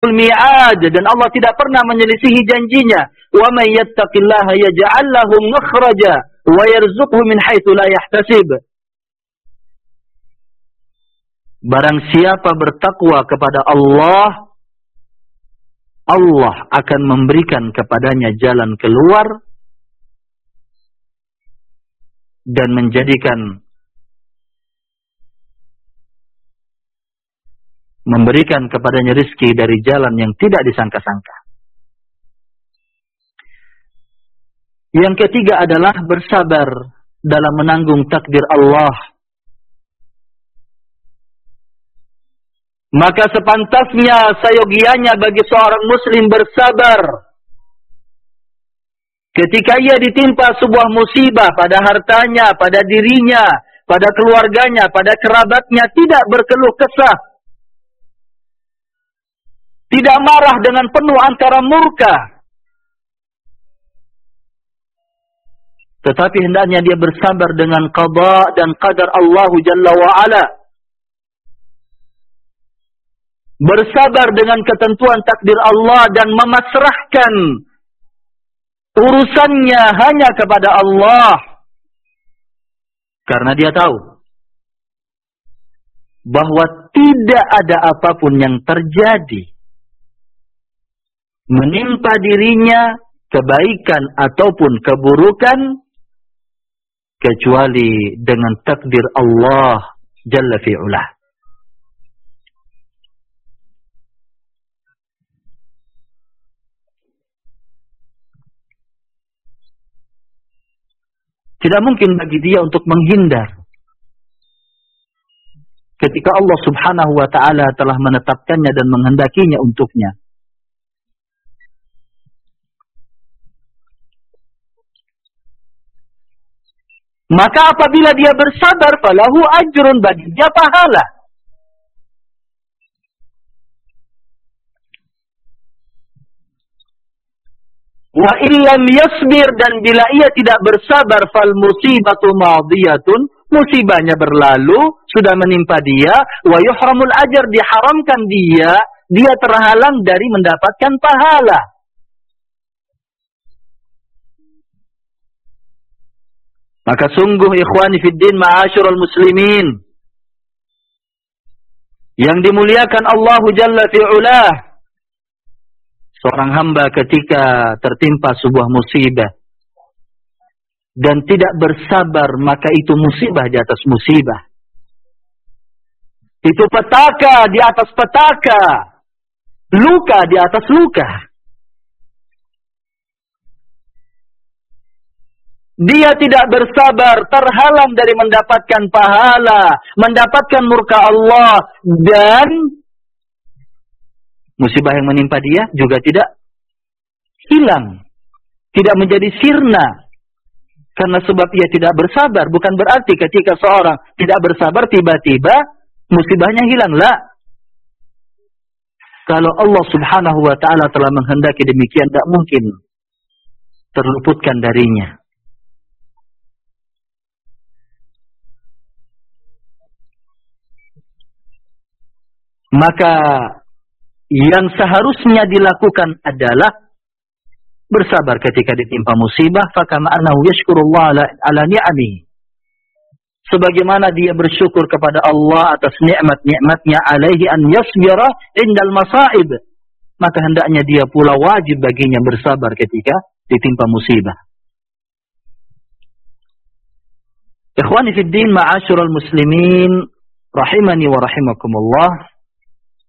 mi'ad, dan Allah tidak pernah menyelisihi janjinya. Wa may yattaqillaha yaj'al lahu makhraja wa yarzuqhu min haitsu la yahtasib. Barang siapa bertakwa kepada Allah, Allah akan memberikan kepadanya jalan keluar dan memberikan kepadanya rezeki dari jalan yang tidak disangka-sangka. Yang ketiga adalah bersabar dalam menanggung takdir Allah. Maka sepantasnya, seyogianya bagi seorang muslim bersabar ketika ia ditimpa sebuah musibah pada hartanya, pada dirinya, pada keluarganya, pada kerabatnya, tidak berkeluh kesah. Tidak marah dengan penuh antara murka. Tetapi hendaknya dia bersabar dengan qada dan qadar Allah Jalla wa'ala. Bersabar dengan ketentuan takdir Allah dan memasrahkan urusannya hanya kepada Allah. Karena dia tahu bahwa tidak ada apapun yang terjadi menimpa dirinya, kebaikan ataupun keburukan, kecuali dengan takdir Allah Jalla fi'ulah. Tidak mungkin bagi dia untuk menghindar ketika Allah Subhanahu wa ta'ala telah menetapkannya dan menghendakinya untuknya. Maka apabila dia bersabar, falahu ajrun, bagi dia pahala. Wa illam yasbir, dan bila ia tidak bersabar, fal musibatu madiyatun, musibahnya berlalu, sudah menimpa dia, wa yuhramul ajr, diharamkan dia terhalang dari mendapatkan pahala. Maka sungguh ikhwani fiddin ma'asyiral muslimin yang dimuliakan Allah Jalla fi'ulah, seorang hamba ketika tertimpa sebuah musibah dan tidak bersabar, maka itu musibah di atas musibah. Itu petaka di atas petaka, luka di atas luka. Dia tidak bersabar, terhalang dari mendapatkan pahala, mendapatkan murka Allah, dan musibah yang menimpa dia juga tidak hilang, tidak menjadi sirna. Karena sebab ia tidak bersabar, bukan berarti ketika seorang tidak bersabar tiba-tiba musibahnya hilang. La. Kalau Allah Subhanahu wa ta'ala telah menghendaki demikian, tidak mungkin terluputkan darinya. Maka yang seharusnya dilakukan adalah bersabar ketika ditimpa musibah, fakama annahu yashkurullah ala ni'amihi, sebagaimana dia bersyukur kepada Allah atas nikmat-nikmatnya, alaihi an yasbira indal masaib, maka hendaknya dia pula wajib baginya bersabar ketika ditimpa musibah. Ikhwani fid din ma'asyiral muslimin rahimani wa rahimakumullah.